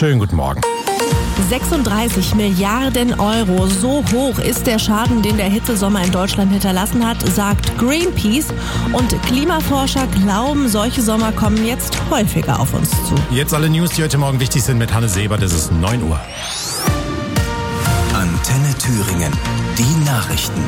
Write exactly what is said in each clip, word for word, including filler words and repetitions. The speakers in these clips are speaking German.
Schönen guten Morgen. sechsunddreißig Milliarden Euro, so hoch ist der Schaden, den der Hitzesommer in Deutschland hinterlassen hat, sagt Greenpeace. Und Klimaforscher glauben, solche Sommer kommen jetzt häufiger auf uns zu. Jetzt alle News, die heute Morgen wichtig sind mit Hanne Sebert. Es ist neun Uhr. Antenne Thüringen, die Nachrichten.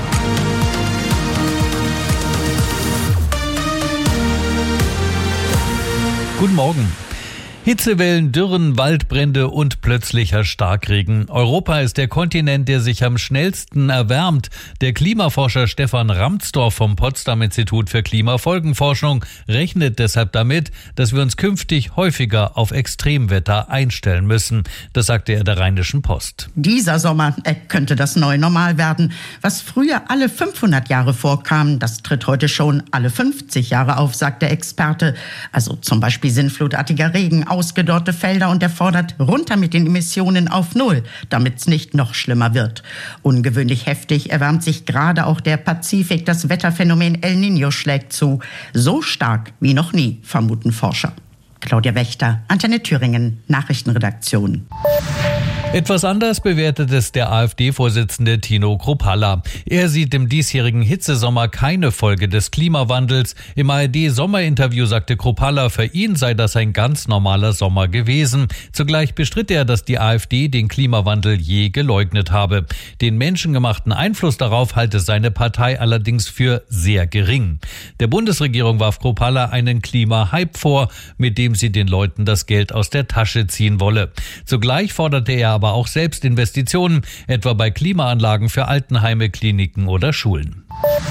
Guten Morgen. Hitzewellen, Dürren, Waldbrände und plötzlicher Starkregen. Europa ist der Kontinent, der sich am schnellsten erwärmt. Der Klimaforscher Stefan Ramsdorf vom Potsdam-Institut für Klimafolgenforschung rechnet deshalb damit, dass wir uns künftig häufiger auf Extremwetter einstellen müssen. Das sagte er der Rheinischen Post. Dieser Sommer äh, könnte das neue Normal werden. Was früher alle fünfhundert Jahre vorkam, das tritt heute schon alle fünfzig Jahre auf, sagt der Experte. Also zum Beispiel sinnflutartiger Regen, ausgedörrte Felder, und er fordert runter mit den Emissionen auf Null, damit es nicht noch schlimmer wird. Ungewöhnlich heftig erwärmt sich gerade auch der Pazifik. Das Wetterphänomen El Niño schlägt zu. So stark wie noch nie, vermuten Forscher. Claudia Wächter, Antenne Thüringen, Nachrichtenredaktion. Etwas anders bewertet es der AfD-Vorsitzende Tino Kruppalla. Er sieht im diesjährigen Hitzesommer keine Folge des Klimawandels. Im A R D-Sommerinterview sagte Kruppalla, für ihn sei das ein ganz normaler Sommer gewesen. Zugleich bestritt er, dass die AfD den Klimawandel je geleugnet habe. Den menschengemachten Einfluss darauf halte seine Partei allerdings für sehr gering. Der Bundesregierung warf Kruppalla einen Klimahype vor, mit dem sie den Leuten das Geld aus der Tasche ziehen wolle. Zugleich forderte er aber auch selbst Investitionen, etwa bei Klimaanlagen für Altenheime, Kliniken oder Schulen.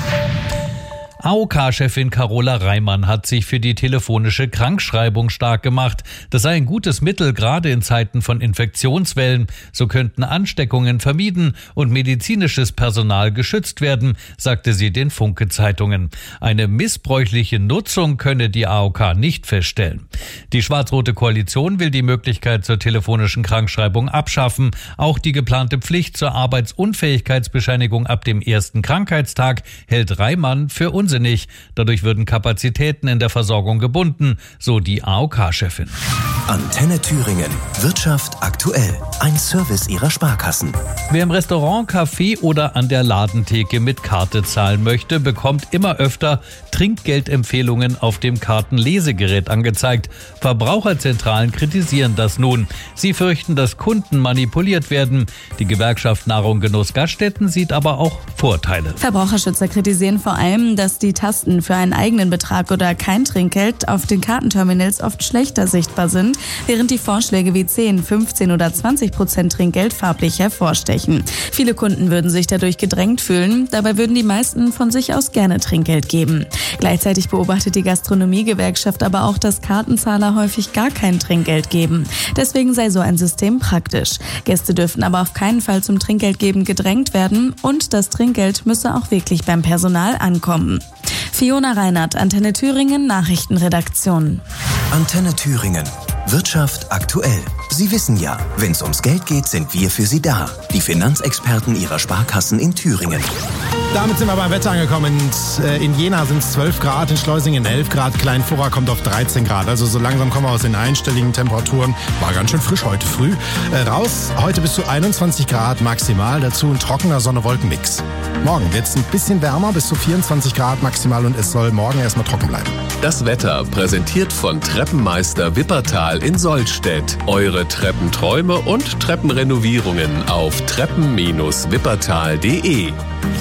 A O K-Chefin Carola Reimann hat sich für die telefonische Krankschreibung stark gemacht. Das sei ein gutes Mittel, gerade in Zeiten von Infektionswellen. So könnten Ansteckungen vermieden und medizinisches Personal geschützt werden, sagte sie den Funke-Zeitungen. Eine missbräuchliche Nutzung könne die A O K nicht feststellen. Die schwarz-rote Koalition will die Möglichkeit zur telefonischen Krankschreibung abschaffen. Auch die geplante Pflicht zur Arbeitsunfähigkeitsbescheinigung ab dem ersten Krankheitstag hält Reimann für unsinnig. Dadurch würden Kapazitäten in der Versorgung gebunden, so die A O K-Chefin. Antenne Thüringen. Wirtschaft aktuell. Ein Service ihrer Sparkassen. Wer im Restaurant, Café oder an der Ladentheke mit Karte zahlen möchte, bekommt immer öfter Trinkgeldempfehlungen auf dem Kartenlesegerät angezeigt. Verbraucherzentralen kritisieren das nun. Sie fürchten, dass Kunden manipuliert werden. Die Gewerkschaft Nahrung Genuss Gaststätten sieht aber auch Vorteile. Verbraucherschützer kritisieren vor allem, dass die Tasten für einen eigenen Betrag oder kein Trinkgeld auf den Kartenterminals oft schlechter sichtbar sind, während die Vorschläge wie zehn, fünfzehn oder zwanzig Prozent Trinkgeld farblich hervorstechen. Viele Kunden würden sich dadurch gedrängt fühlen, dabei würden die meisten von sich aus gerne Trinkgeld geben. Gleichzeitig beobachtet die Gastronomiegewerkschaft aber auch, dass Kartenzahler häufig gar kein Trinkgeld geben. Deswegen sei so ein System praktisch. Gäste dürften aber auf keinen Fall zum Trinkgeldgeben gedrängt werden und das Trinkgeld müsse auch wirklich beim Personal ankommen. Fiona Reinhardt, Antenne Thüringen, Nachrichtenredaktion. Antenne Thüringen. Wirtschaft aktuell. Sie wissen ja, wenn es ums Geld geht, sind wir für Sie da. Die Finanzexperten Ihrer Sparkassen in Thüringen. Damit sind wir beim Wetter angekommen. In Jena sind es zwölf Grad, in Schleusingen elf Grad, Kleinfurra kommt auf dreizehn Grad. Also so langsam kommen wir aus den einstelligen Temperaturen. War ganz schön frisch heute früh. Äh, raus, heute bis zu einundzwanzig Grad maximal, dazu ein trockener Sonne-Wolken-Mix. Morgen wird es ein bisschen wärmer, bis zu vierundzwanzig Grad maximal, und es soll morgen erstmal trocken bleiben. Das Wetter präsentiert von Treppenmeister Wippertal in Sollstedt. Eure Treppenträume und Treppenrenovierungen auf treppen Bindestrich wippertal punkt de.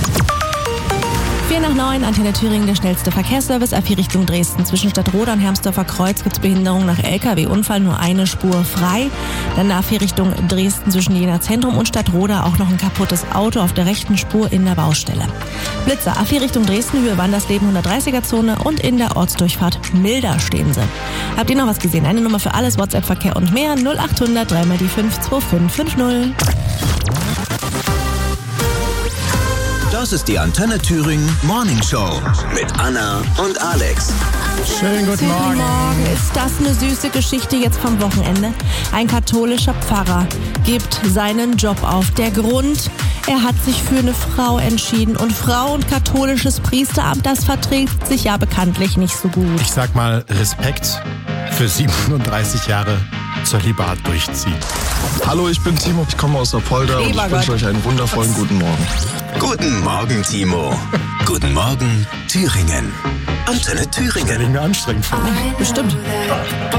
vier nach neun, Antenne Thüringen, der schnellste Verkehrsservice. A vier Richtung Dresden. Zwischen Stadtroda und Hermsdorfer Kreuz gibt es Behinderung nach L K W-Unfall, nur eine Spur frei. Dann A vier Richtung Dresden zwischen Jena Zentrum und Stadtroda auch noch ein kaputtes Auto auf der rechten Spur in der Baustelle. Blitzer, A vier Richtung Dresden, Höhe Wandersleben hundertdreißiger-Zone und in der Ortsdurchfahrt Milda stehen sie. Habt ihr noch was gesehen? Eine Nummer für alles, WhatsApp-Verkehr und mehr, null achthundert drei mal die fünf zwei fünf fünf null. Das ist die Antenne Thüringen Morning Show mit Anna und Alex. Schönen guten Morgen. Morgen. Ist das eine süße Geschichte jetzt vom Wochenende? Ein katholischer Pfarrer gibt seinen Job auf. Der Grund, er hat sich für eine Frau entschieden. Und Frau und katholisches Priesteramt, das verträgt sich ja bekanntlich nicht so gut. Ich sag mal Respekt für siebenunddreißig Jahre Zölibat durchziehen. Hallo, ich bin Timo, ich komme aus Apolda und ich wünsche euch einen wundervollen guten Morgen. Guten Morgen, Timo. Guten Morgen, Thüringen. Antenne Thüringen. Stell ich mir anstrengend vor. Bestimmt.